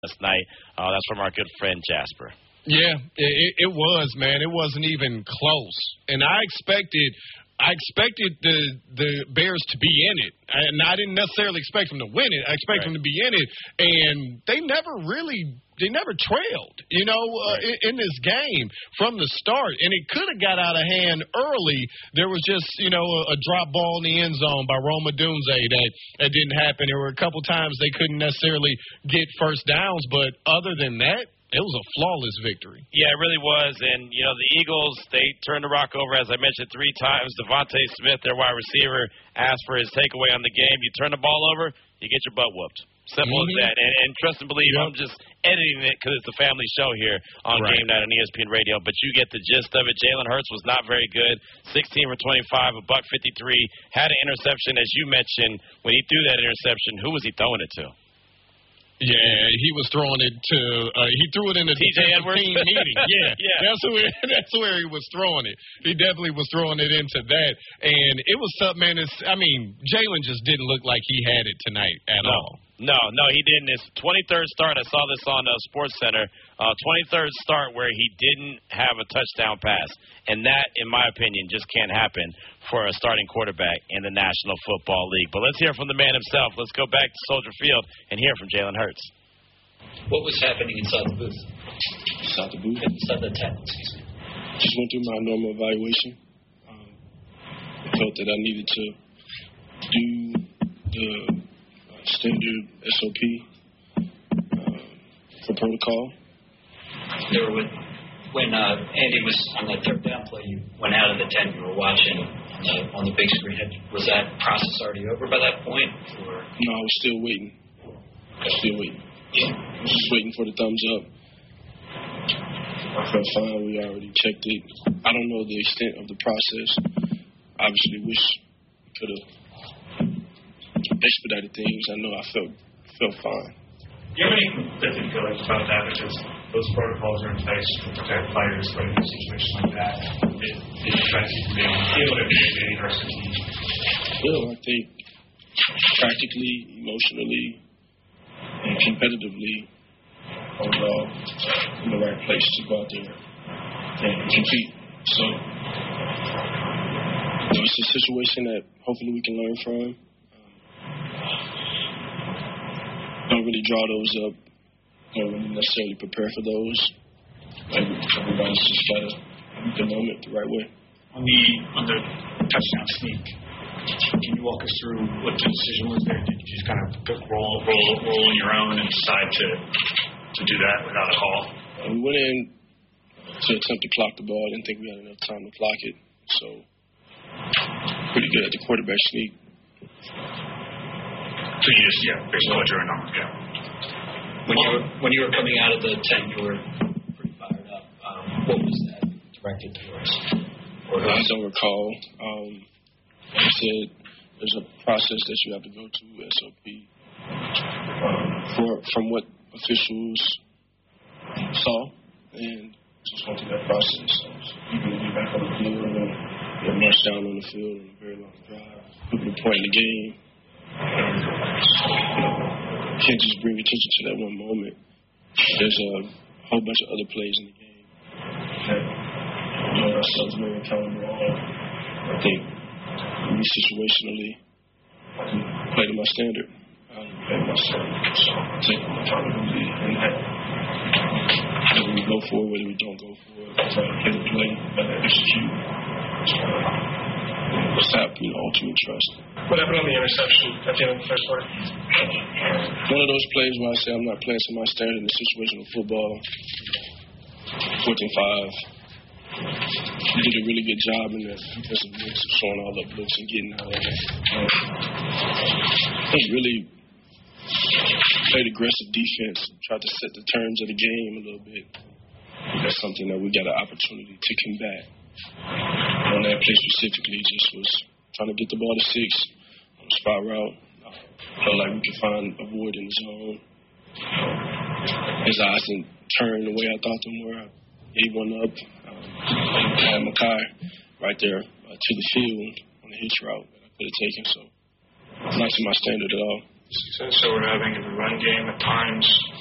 last night. That's from our good friend Jasper. Yeah, it was, man. It wasn't even close. And I expected the Bears to be in it. And I didn't necessarily expect them to win it. I expect them to be in it. And they never trailed, in this game from the start. And it could have got out of hand early. There was just, a drop ball in the end zone by Rome Odunze that didn't happen. There were a couple times they couldn't necessarily get first downs. But other than that, it was a flawless victory. Yeah, it really was. And, the Eagles, they turned the rock over, as I mentioned, 3 times. Devontae Smith, their wide receiver, asked for his takeaway on the game. You turn the ball over, you get your butt whooped. Simple as that. And trust and believe, I'm just editing it because it's the family show here on Game Night on ESPN Radio. But you get the gist of it. Jalen Hurts was not very good. 16 for 25, $153. Had an interception, as you mentioned. When he threw that interception, who was he throwing it to? Yeah, he was throwing it to he threw it in the TJ Edwards team meeting. Yeah. Yeah. That's where he was throwing it. He definitely was throwing it into that. And it was something, man. Jalen just didn't look like he had it tonight at all. No, he didn't. His 23rd start, I saw this on SportsCenter, 23rd start where he didn't have a touchdown pass. And that, in my opinion, just can't happen for a starting quarterback in the National Football League. But let's hear from the man himself. Let's go back to Soldier Field and hear from Jalen Hurts. What was happening inside the booth? Inside the booth? Inside the tent, excuse me. Just went through my normal evaluation. I felt that I needed to do the standard SOP for protocol. When Andy was on that third down play, you went out of the tent, you were watching on the big screen. Was that process already over by that point? Or? No, I was still waiting. Yeah. I was just waiting for the thumbs up. I felt fine. We already checked it. I don't know the extent of the process. Obviously, wish we could have expedited things. I know I felt fine. Do you have any conflicting feelings about that? Because those protocols are in place to protect players, but in a situation like that, it prevents you from being able to feel it and being adversity. I think practically, emotionally, and competitively, overall, in the right place to go out there and compete. So, it's a situation that hopefully we can learn from. Don't really draw those up. Don't really necessarily prepare for those. Everybody's just got to meet the moment the right way. On the touchdown sneak, can you walk us through what the decision was there? Did you just kind of roll on your own and decide to do that without a call? We went in to attempt to clock the ball. I didn't think we had enough time to clock it. So, pretty good at the quarterback sneak. So you just, basically what you're on. Yeah. When you were coming out of the tent, you were pretty fired up. What was that directed towards? I don't recall. Like I said, there's a process that you have to go to, SOP. From what officials saw, and just went through that process. So people will be back on the field and get marched down on the field on a very long drive. People to point in the game. Can't just bring attention to that one moment. There's a whole bunch of other plays in the game that we hold ourselves very accountable on. I think me situationally, I can play to my standard. So I take accountability in that. Whether we go for it, whether we don't go for it, try to play the play, better execute. What's that, ultimate trust. What happened on the interception at the end of the first quarter? One of those plays where I say I'm not playing to my standard in the situational football. 4th and 5. He did a really good job in that defensive mix of showing all the looks and getting out of it. He really played aggressive defense, tried to set the terms of the game a little bit. That's something that we got an opportunity to combat. On that play specifically, just was trying to get the ball to 6 on the spot route. Felt like we could find a void in the zone. His eyes didn't turn the way I thought them were. I gave one up. I had Makai right there to the field on the hitch route that I could have taken. So not to my standard at all. The success that we're having in the run game at times